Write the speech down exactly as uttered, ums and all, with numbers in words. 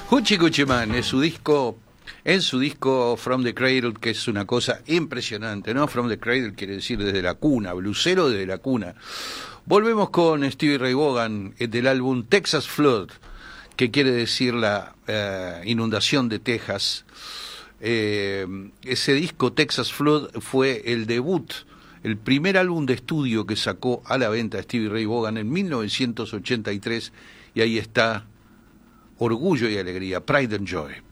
Hoochie Coochie Man es su disco, en su disco From the Cradle, que es una cosa impresionante, ¿no? From the Cradle quiere decir desde la cuna, blusero desde la cuna. Volvemos con Stevie Ray Vaughan del álbum Texas Flood, que quiere decir la eh, inundación de Texas. Eh, ese disco Texas Flood fue el debut, el primer álbum de estudio que sacó a la venta Stevie Ray Vaughan en mil novecientos ochenta y tres, y ahí está Orgullo y Alegría, Pride and Joy.